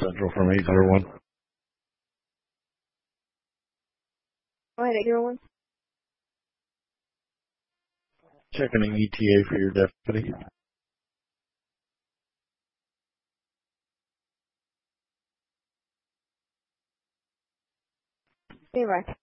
Central from 801. Go ahead, 801. Checking an ETA for your deputy. Stand by.